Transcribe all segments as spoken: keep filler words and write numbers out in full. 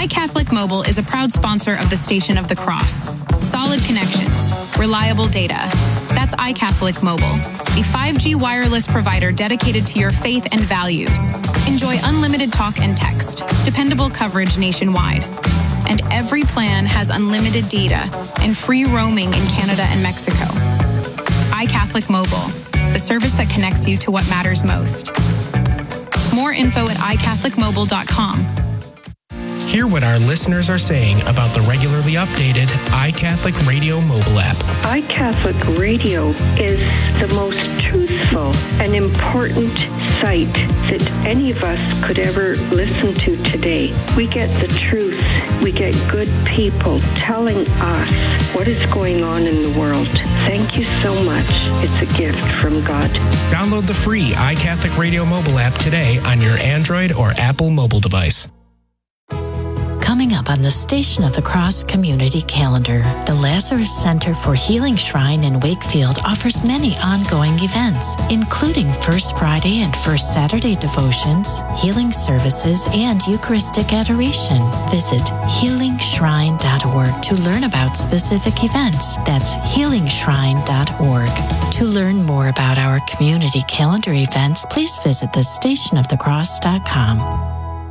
iCatholic Mobile is a proud sponsor of the Station of the Cross. Solid connections, reliable data. That's iCatholic Mobile, a five G wireless provider dedicated to your faith and values. Enjoy unlimited talk and text, dependable coverage nationwide. And every plan has unlimited data and free roaming in Canada and Mexico. iCatholic Mobile, the service that connects you to what matters most. More info at i catholic mobile dot com. Hear what our listeners are saying about the regularly updated iCatholic Radio mobile app. iCatholic Radio is the most truthful and important site that any of us could ever listen to today. We get the truth. We get good people telling us what is going on in the world. Thank you so much. It's a gift from God. Download the free iCatholic Radio mobile app today on your Android or Apple mobile device. Coming up on the Station of the Cross community calendar, the Lazarus Center for Healing Shrine in Wakefield offers many ongoing events, including First Friday and First Saturday devotions, healing services, and Eucharistic adoration. Visit healing shrine dot org to learn about specific events. That's healing shrine dot org. To learn more about our community calendar events, please visit the station of the cross dot com.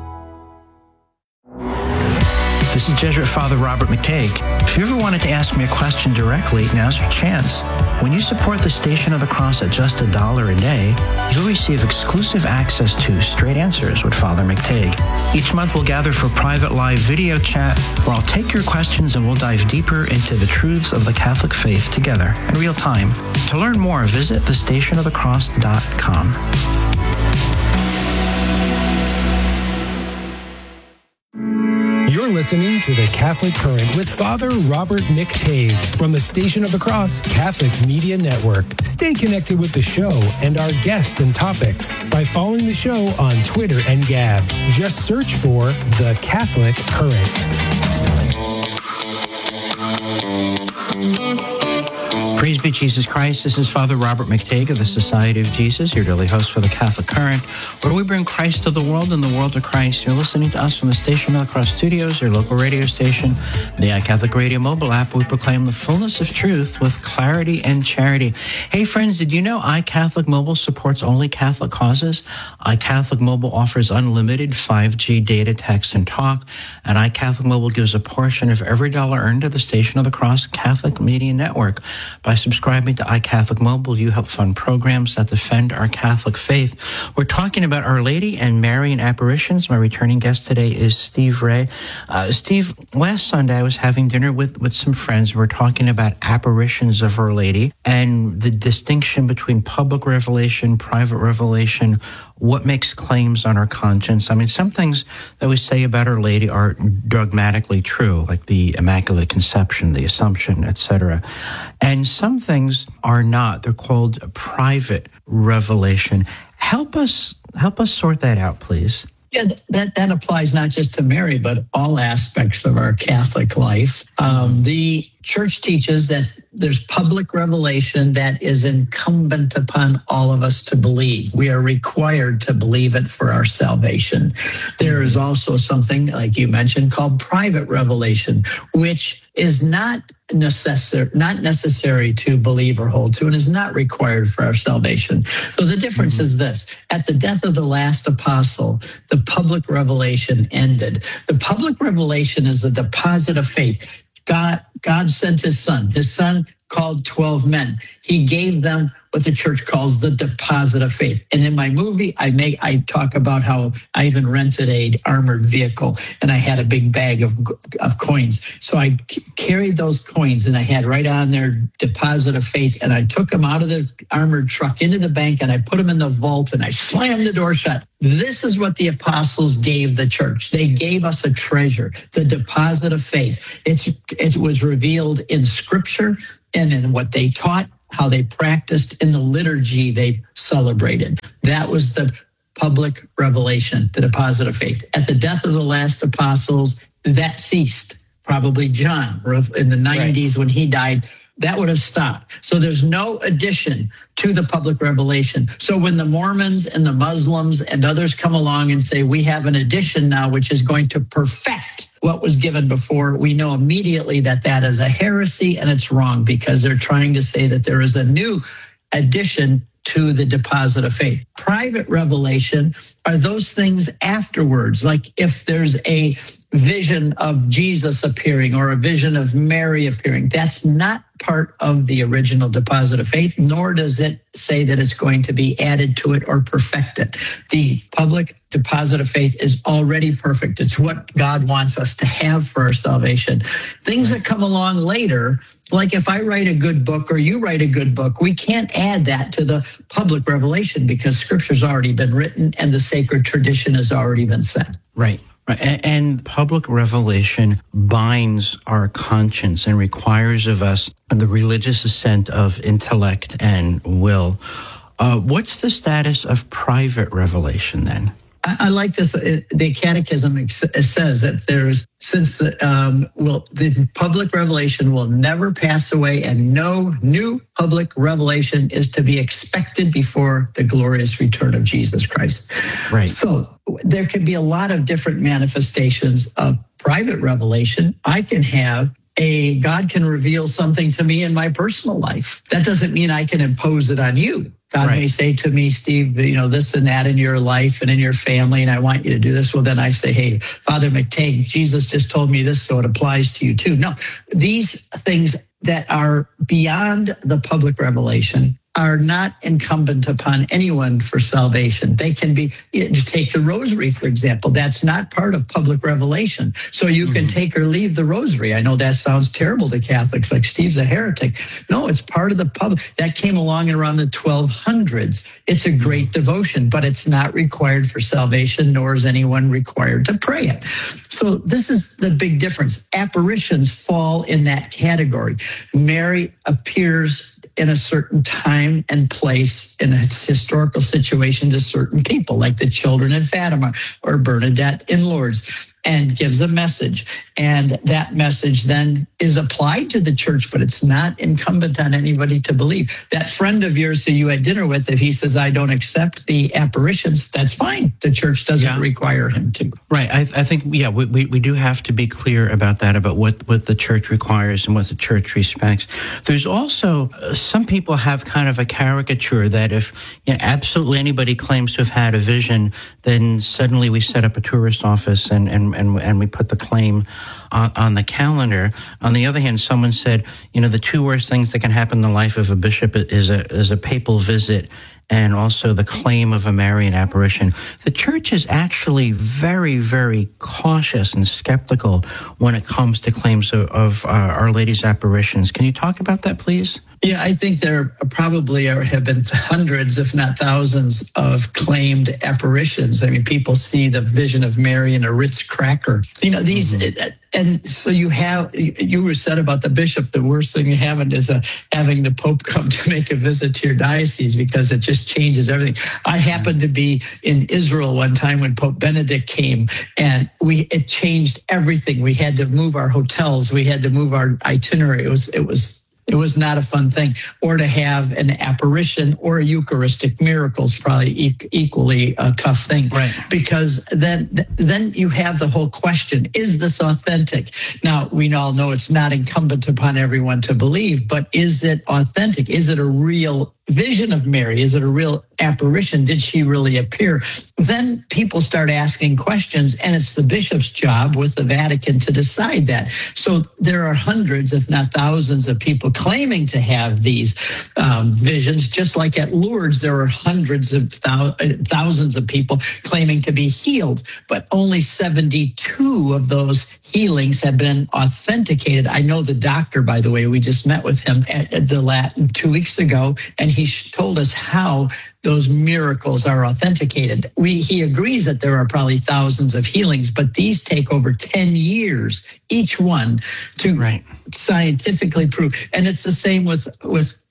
This is Jesuit Father Robert McTague. If you ever wanted to ask me a question directly, now's your chance. When you support the Station of the Cross at just a dollar a day, you'll receive exclusive access to Straight Answers with Father McTague. Each month we'll gather for private live video chat where I'll take your questions and we'll dive deeper into the truths of the Catholic faith together in real time. To learn more, visit the station of the cross dot com. You're listening to The Catholic Current with Father Robert McTague from the Station of the Cross Catholic Media Network. Stay connected with the show and our guests and topics by following the show on Twitter and Gab. Just search for The Catholic Current. Praise be Jesus Christ. This is Father Robert McTague of the Society of Jesus, your daily host for the Catholic Current, where we bring Christ to the world and the world to Christ. You're listening to us from the Station of the Cross Studios, your local radio station, the iCatholic Radio mobile app. We proclaim the fullness of truth with clarity and charity. Hey, friends, did you know iCatholic Mobile supports only Catholic causes? iCatholic Mobile offers unlimited five G data, text, and talk, and iCatholic Mobile gives a portion of every dollar earned to the Station of the Cross Catholic Media Network. By subscribing to iCatholic Mobile, you help fund programs that defend our Catholic faith. We're talking about Our Lady and Marian apparitions. My returning guest today is Steve Ray. Uh, Steve, last Sunday I was having dinner with, with some friends. We're talking about apparitions of Our Lady and the distinction between public revelation, private revelation, what makes claims on our conscience. I mean, some things that we say about Our Lady are dogmatically true, like the Immaculate Conception, the Assumption, et cetera. And some things are not. They're called private revelation. Help us, help us sort that out, please. Yeah, that, that applies not just to Mary, but all aspects of our Catholic life. Um, the Church teaches that there's public revelation that is incumbent upon all of us to believe. We are required to believe it for our salvation. There is also something, like you mentioned, called private revelation, which is not necessary, not necessary to believe or hold to, and is not required for our salvation. So the difference mm-hmm. is this. At the death of the last apostle, the public revelation ended. The public revelation is the deposit of faith. God, God sent his son. His son called twelve men. He gave them what the church calls the deposit of faith. And in my movie, I make I talk about how I even rented a armored vehicle, and I had a big bag of of coins. So I c- carried those coins, and I had right on there deposit of faith, and I took them out of the armored truck into the bank, and I put them in the vault, and I slammed the door shut. This is what the apostles gave the church. They gave us a treasure, the deposit of faith. It's it was revealed in Scripture and in what they taught, how they practiced, in the liturgy they celebrated. That was the public revelation, the deposit of faith. At the death of the last apostles, that ceased. Probably John, in the nineties right. when he died, that would have stopped. So there's no addition to the public revelation. So when the Mormons and the Muslims and others come along and say, we have an addition now, which is going to perfect what was given before, we know immediately that that is a heresy and it's wrong, because they're trying to say that there is a new addition to the deposit of faith. Private revelation are those things afterwards. Like if there's a vision of Jesus appearing or a vision of Mary appearing, that's not part of the original deposit of faith, nor does it say that it's going to be added to it or perfected. The public deposit of faith is already perfect. It's what God wants us to have for our salvation. Things that come along later, like if I write a good book or you write a good book, we can't add that to the public revelation because Scripture's already been written and the sacred tradition has already been set. Right. And, and public revelation binds our conscience and requires of us the religious assent of intellect and will. Uh, what's the status of private revelation then? I, I like this. The Catechism says that there's, since the, um, will, the public revelation will never pass away and no new public revelation is to be expected before the glorious return of Jesus Christ. Right. So there can be a lot of different manifestations of private revelation. I can have a, God can reveal something to me in my personal life. That doesn't mean I can impose it on you. God right. may say to me, Steve, you know, this and that in your life and in your family, and I want you to do this. Well, then I say, hey, Father McTagg, Jesus just told me this, so it applies to you too. No, these things that are beyond the public revelation are not incumbent upon anyone for salvation. They can be, take the rosary, for example. That's not part of public revelation. So you mm-hmm. can take or leave the rosary. I know that sounds terrible to Catholics, like Steve's a heretic. No, it's part of the public. That came along around the twelve hundreds. It's a great devotion, but it's not required for salvation, nor is anyone required to pray it. So this is the big difference. Apparitions fall in that category. Mary appears in a certain time and place in a historical situation to certain people, like the children in Fatima or Bernadette in Lourdes, and gives a message. And that message then is applied to the church, but it's not incumbent on anybody to believe. That friend of yours who you had dinner with, if he says, I don't accept the apparitions, that's fine. The church doesn't yeah. require him to. Right. I, I think, yeah, we, we, we do have to be clear about that, about what, what the church requires and what the church respects. There's also, uh, some people have kind of a caricature that if you know, absolutely anybody claims to have had a vision, then suddenly we set up a tourist office and, and And, and we put the claim on, on the calendar. On the other hand, someone said, you know, the two worst things that can happen in the life of a bishop is a is a papal visit and also the claim of a Marian apparition. The church is actually very, very cautious and skeptical when it comes to claims of, of uh, Our Lady's apparitions. Can you talk about that, please? Yeah, I think there probably are, have been hundreds, if not thousands, of claimed apparitions. I mean, people see the vision of Mary in a Ritz cracker. You know, these, mm-hmm. and so you have, you were said about the bishop, the worst thing you have is a, having the Pope come to make a visit to your diocese because it just changes everything. I happened to be in Israel one time when Pope Benedict came, and we it changed everything. We had to move our hotels. We had to move our itinerary. It was, it was, It was not a fun thing. Or to have an apparition or a Eucharistic miracle is probably e- equally a tough thing. Right. Because then then you have the whole question, is this authentic? Now, we all know it's not incumbent upon everyone to believe, but is it authentic? Is it a real vision of Mary? Is it a real apparition? Did she really appear? Then people start asking questions, and it's the bishop's job with the Vatican to decide that. So there are hundreds, if not thousands, of people claiming to have these um, visions. Just like at Lourdes, there are hundreds of thou- thousands of people claiming to be healed, but only seventy-two of those healings have been authenticated. I know the doctor, by the way, we just met with him at, at the Latin two weeks ago, and he told us how those miracles are authenticated. We, he agrees that there are probably thousands of healings, but these take over ten years, each one, to right. scientifically prove. And it's the same with, with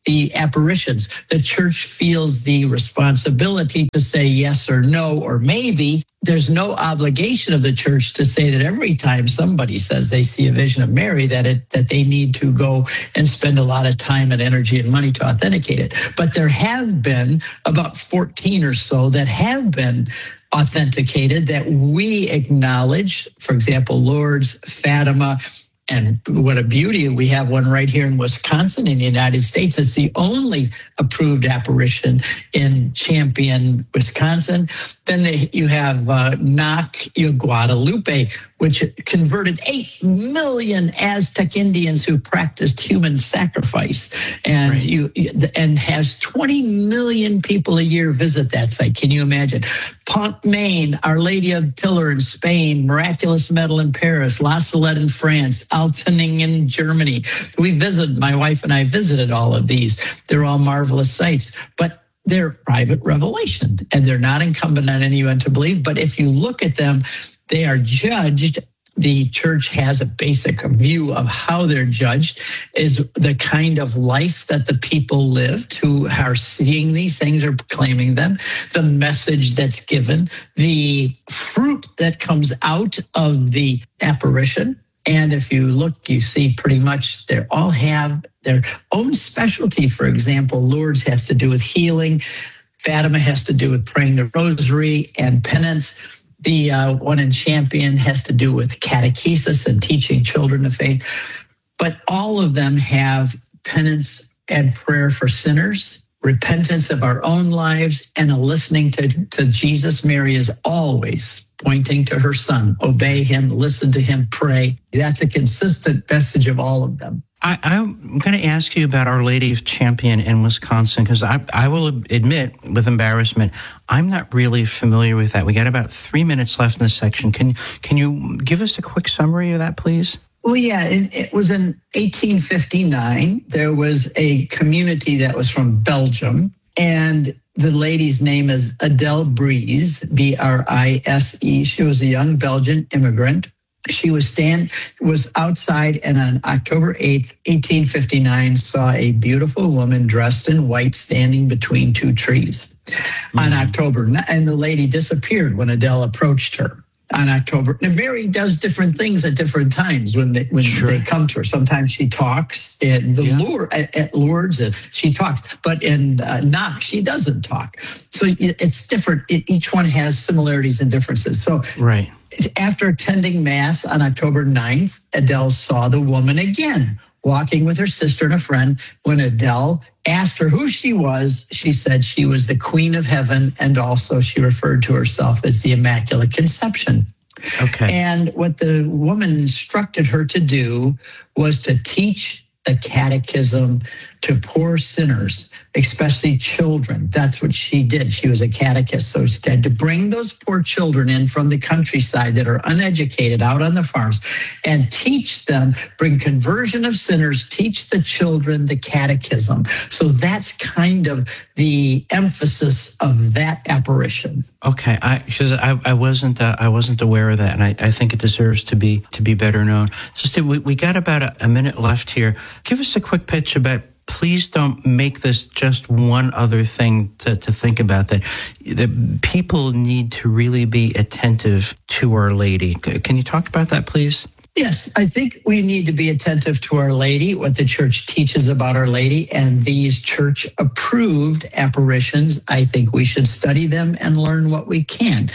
the apparitions. The church feels the responsibility to say yes or no, or maybe. There's no obligation of the church to say that every time somebody says they see a vision of Mary, that it that they need to go and spend a lot of time and energy and money to authenticate it. But there have been about fourteen or so that have been authenticated that we acknowledge. For example, Lourdes, Fatima. And what a beauty. We have one right here in Wisconsin in the United States. It's the only approved apparition in Champion, Wisconsin. Then they, you have uh, Knock, Guadalupe, which converted eight million Aztec Indians who practiced human sacrifice. And right. you and has twenty million people a year visit that site. Can you imagine? Pont Maine, Our Lady of Pillar in Spain, Miraculous Medal in Paris, La Salette in France, Altening in Germany. We visited, my wife and I visited all of these. They're all marvelous sites, but they're private revelation, and they're not incumbent on anyone to believe. But if you look at them, they are judged. The church has a basic view of how they're judged is the kind of life that the people lived who are seeing these things or claiming them, the message that's given, the fruit that comes out of the apparition. And if you look, you see pretty much they all have their own specialty. For example, Lourdes has to do with healing. Fatima has to do with praying the rosary and penance. The uh, one in Champion has to do with catechesis and teaching children the faith. But all of them have penance and prayer for sinners, repentance of our own lives, and a listening to, to Jesus. Mary is always pointing to her son. Obey him, listen to him, pray. That's a consistent message of all of them. I, I'm going to ask you about Our Lady of Champion in Wisconsin, because I, I will admit with embarrassment, I'm not really familiar with that. We got about three minutes left in this section. Can, can you give us a quick summary of that, please? Well, yeah, it, it was in eighteen fifty-nine. There was a community that was from Belgium, and the lady's name is Adele Brise, B R I S E. She was a young Belgian immigrant. She was stand was outside, and on October eighth, eighteen fifty-nine, saw a beautiful woman dressed in white standing between two trees. Mm-hmm. On October, and the lady disappeared when Adele approached her. On October, and Mary does different things at different times when they when sure. they come to her. Sometimes she talks, and the yeah. Lourdes, at, at Lourdes she talks, but in uh, Knock she doesn't talk. So it's different. It, each one has similarities and differences. So right. After attending Mass on October ninth, Adele saw the woman again, walking with her sister and a friend. When Adele asked her who she was, she said she was the Queen of Heaven, and also she referred to herself as the Immaculate Conception. Okay. And what the woman instructed her to do was to teach the catechism to poor sinners, especially children. That's what she did. She was a catechist. So she had to bring those poor children in from the countryside that are uneducated out on the farms and teach them, bring conversion of sinners, teach the children the catechism. So that's kind of the emphasis of that apparition. Okay, I because I, I wasn't uh, I wasn't aware of that, and I, I think it deserves to be to be better known. So we we got about a, a minute left here. Give us a quick pitch about. Please don't make this just one other thing to, to think about, that the people need to really be attentive to Our Lady. Can you talk about that, please? Yes, I think we need to be attentive to Our Lady, what the church teaches about Our Lady, and these church-approved apparitions. I think we should study them and learn what we can.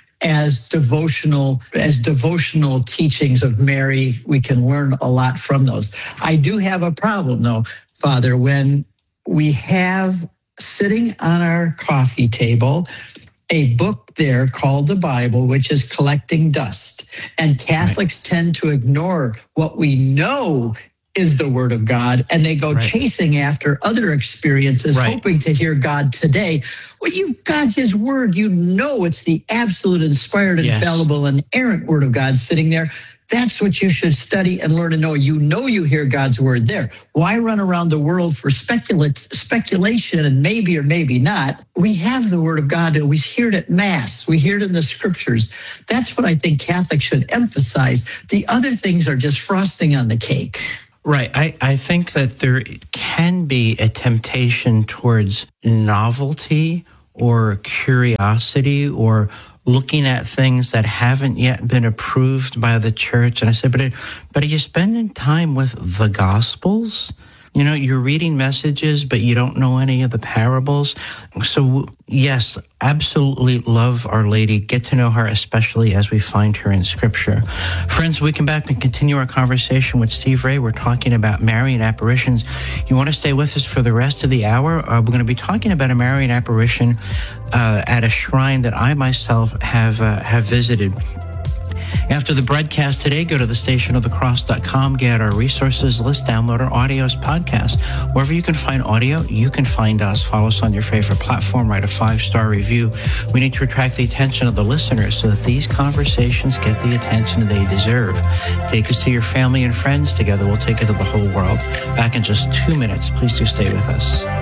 As devotional, as devotional teachings of Mary, we can learn a lot from those. I do have a problem, though, Father, when we have sitting on our coffee table a book there called the Bible, which is collecting dust. And Catholics right. tend to ignore what we know is the Word of God, and they go right. chasing after other experiences, right. hoping to hear God today. Well, you've got His Word. You know it's the absolute inspired, yes. infallible, and inerrant Word of God sitting there. That's what you should study and learn to know. You know you hear God's Word there. Why run around the world for specula- speculation and maybe or maybe not? We have the Word of God, and we hear it at Mass. We hear it in the Scriptures. That's what I think Catholics should emphasize. The other things are just frosting on the cake. Right. I, I think that there can be a temptation towards novelty or curiosity or looking at things that haven't yet been approved by the church. And I said, but, it, but are you spending time with the Gospels? You know, you're reading messages, but you don't know any of the parables. So, yes, absolutely love Our Lady. Get to know her, especially as we find her in Scripture. Friends, we come back and continue our conversation with Steve Ray. We're talking about Marian apparitions. You want to stay with us for the rest of the hour? Uh, we're going to be talking about a Marian apparition uh, at a shrine that I myself have uh, have visited. After the broadcast today, go to the station of the cross dot com, get our resources list, download our audios podcast. Wherever you can find audio, you can find us. Follow us on your favorite platform, write a five-star review. We need to attract the attention of the listeners so that these conversations get the attention they deserve. Take us to your family and friends. Together, we'll take it to the whole world. Back in just two minutes. Please do stay with us.